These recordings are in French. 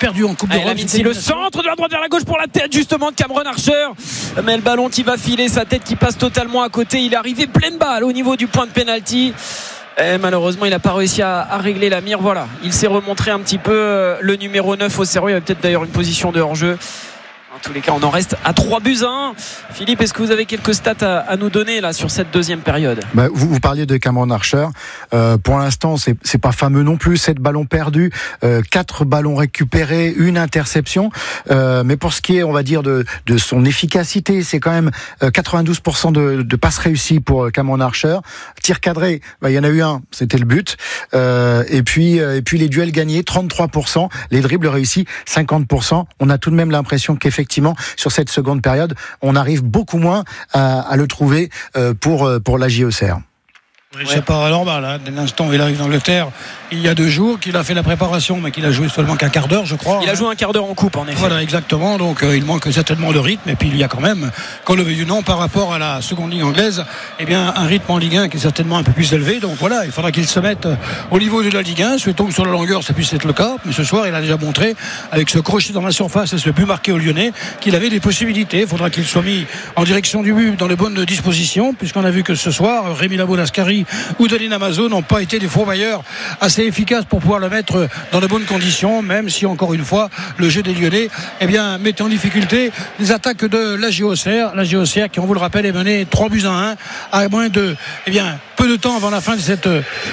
perdu en Coupe d'Europe. Le centre de la droite vers la gauche pour la tête justement de Cameron Archer, mais le ballon qui va filer, sa tête qui passe totalement à côté. Il est arrivé pleine balle au niveau du point de pénalty. Et malheureusement il n'a pas réussi à régler la mire. Voilà, il s'est remontré un petit peu, le numéro 9 au cerveau. Il y avait peut-être d'ailleurs une position de hors-jeu. En tous les cas, on en reste à 3-1. Philippe, est-ce que vous avez quelques stats à nous donner là sur cette deuxième période? Vous parliez de Cameron Archer. Pour l'instant, c'est pas fameux non plus. 7 ballons perdus, 4 ballons récupérés, une interception. Mais pour ce qui est, on va dire, de son efficacité, c'est quand même 92% de passes réussies pour Cameron Archer. Tir cadré, il y en a eu un, c'était le but. Et puis les duels gagnés, 33%. Les dribbles réussis, 50%. On a tout de même l'impression qu'effectivement, sur cette seconde période, on arrive beaucoup moins à le trouver pour la JOCR. Oui, c'est pas normal. Dès l'instant où il arrive d'Angleterre, il y a 2 jours, qu'il a fait la préparation, mais qu'il a joué seulement qu'un quart d'heure, je crois. Il a joué un quart d'heure en coupe, en effet. Voilà, exactement. Donc il manque certainement de rythme. Et puis il y a quand même, qu'on le veuille ou non, par rapport à la seconde ligue anglaise, un rythme en Ligue 1 qui est certainement un peu plus élevé. Donc voilà, il faudra qu'il se mette au niveau de la Ligue 1. Souhaitons que sur la longueur, ça puisse être le cas. Mais ce soir, il a déjà montré, avec ce crochet dans la surface et ce but marqué au Lyonnais, qu'il avait des possibilités. Il faudra qu'il soit mis en direction du but dans les bonnes dispositions, puisqu'on a vu que ce soir, Rémi Labo-Lascari ou Deline Amazo n'ont pas été des fourvailleurs assez efficaces pour pouvoir le mettre dans de bonnes conditions, même si encore une fois le jeu des Lyonnais mettait en difficulté les attaques de la JOCR qui, on vous le rappelle, est menée 3-1 à moins de peu de temps avant la fin de cette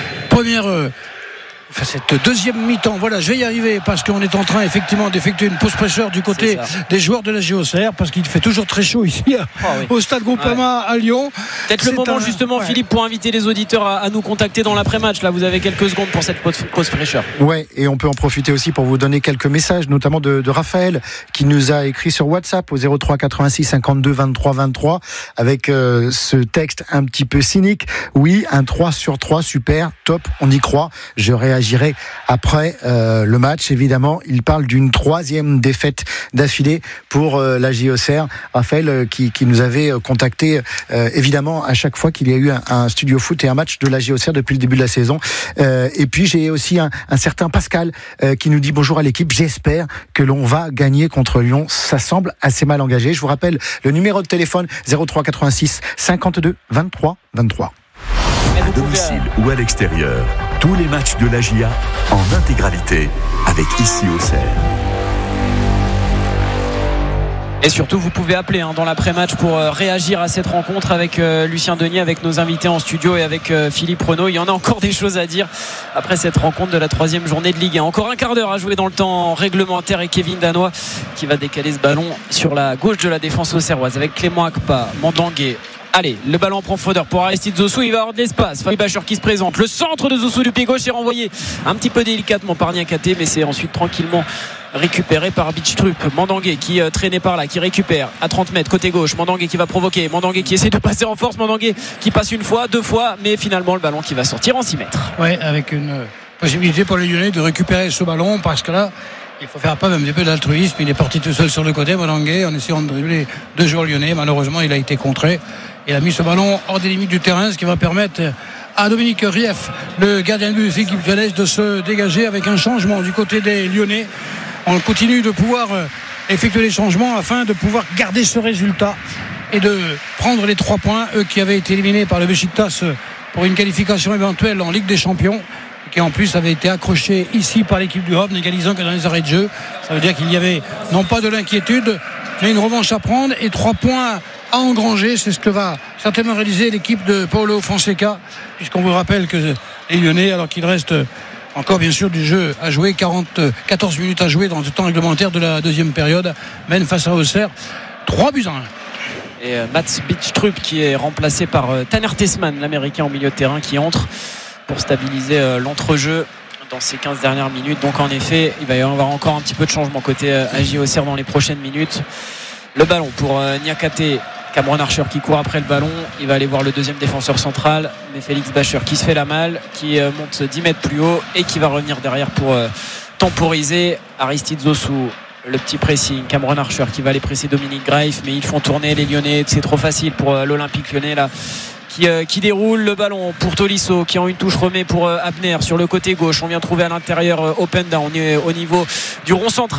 cette deuxième mi-temps. Voilà, je vais y arriver parce qu'on est en train effectivement d'effectuer une pause presseur du côté des joueurs de la JOCR, parce qu'il fait toujours très chaud ici au stade Groupama à Lyon. Peut-être le moment justement, Philippe, pour inviter les auditeurs à nous contacter dans l'après-match. Là, vous avez quelques secondes pour cette pause fraîcheur. Ouais, et on peut en profiter aussi pour vous donner quelques messages, notamment de Raphaël, qui nous a écrit sur WhatsApp au 03 86 52 23 23 avec ce texte un petit peu cynique. Oui, un 3 sur 3, super, top, on y croit. Je réagirai après le match. Évidemment, il parle d'une 3e défaite d'affilée pour la JOCR. Raphaël qui nous avait contacté évidemment à chaque fois qu'il y a eu un studio foot et un match de la JOCR depuis le début de la saison. Et puis j'ai aussi un certain Pascal qui nous dit bonjour à l'équipe, j'espère que l'on va gagner contre Lyon. Ça semble assez mal engagé. Je vous rappelle le numéro de téléphone 03 86 52 23 23. À domicile ou à l'extérieur, tous les matchs de la GIA en intégralité avec Ici Auxerre. Et surtout, vous pouvez appeler dans l'après-match pour réagir à cette rencontre avec Lucien Denis, avec nos invités en studio et avec Philippe Renaud. Il y en a encore des choses à dire après cette rencontre de la 3e journée de Ligue 1. Encore un quart d'heure à jouer dans le temps réglementaire et Kevin Danois qui va décaler ce ballon sur la gauche de la défense auxerroise avec Clément Akpa, Mandangué. Allez, le ballon prend faudeur pour Aristide Zossou, il va avoir de l'espace. Fabi Bachar qui se présente, le centre de Zossou du pied gauche est renvoyé un petit peu délicatement par Niakaté, mais c'est ensuite tranquillement récupéré par Bichtrup. Mandangué qui traînait par là, qui récupère à 30 mètres côté gauche. Mandangué qui va provoquer, Mandangué qui essaie de passer en force, Mandangué qui passe une fois, 2 fois, mais finalement le ballon qui va sortir en 6 mètres. Ouais, avec une possibilité pour les Lyonnais de récupérer ce ballon, parce que là il faut faire preuve un petit peu d'altruisme. Il est parti tout seul sur le côté, Mandangué, en essayant de dribbler 2 joueurs lyonnais. Malheureusement, il a été contré. Il a mis ce ballon hors des limites du terrain, ce qui va permettre à Dominique Rief, le gardien de but de l'équipe lyonnaise, de se dégager avec un changement du côté des Lyonnais. On continue de pouvoir effectuer les changements afin de pouvoir garder ce résultat et de prendre les 3 points, eux qui avaient été éliminés par le Beşiktaş pour une qualification éventuelle en Ligue des Champions, qui en plus avait été accroché ici par l'équipe du Havre, n'égalisant que dans les arrêts de jeu. Ça veut dire qu'il y avait non pas de l'inquiétude, mais une revanche à prendre et 3 points à engranger. C'est ce que va certainement réaliser l'équipe de Paulo Fonseca, puisqu'on vous rappelle que les Lyonnais, alors qu'il reste encore bien sûr du jeu à jouer, 14 minutes à jouer dans le temps réglementaire de la 2e période, mène face à Auxerre 3-1. Et Mats Bichtrup qui est remplacé par Tanner Tessman, l'américain au milieu de terrain, qui entre pour stabiliser l'entrejeu dans ces 15 dernières minutes. Donc en effet, il va y avoir encore un petit peu de changement côté AJ Auxerre dans les prochaines minutes. Le ballon pour Niakaté, Cameron Archer qui court après le ballon. Il va aller voir le 2e défenseur central, mais Félix Bacher qui se fait la malle, qui monte 10 mètres plus haut et qui va revenir derrière pour temporiser. Aristide Zossou, le petit pressing, Cameron Archer qui va aller presser Dominique Greif, mais ils font tourner les Lyonnais. C'est trop facile pour l'Olympique Lyonnais là, qui déroule le ballon pour Tolisso, qui en une touche remet pour Abner sur le côté gauche. On vient trouver à l'intérieur Openda. On est au niveau du rond central.